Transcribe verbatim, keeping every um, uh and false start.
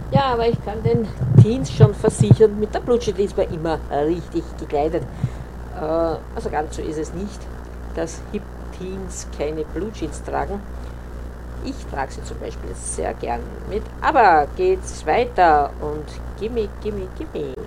Ja, aber ich kann den Teens schon versichern, mit der Blue Jeans ist man immer äh, richtig gekleidet. Äh, also ganz so ist es nicht, dass Hip-Teens keine Blue Jeans tragen. Ich trage sie zum Beispiel sehr gern mit. Aber geht's weiter und gimme, gimme, gimme.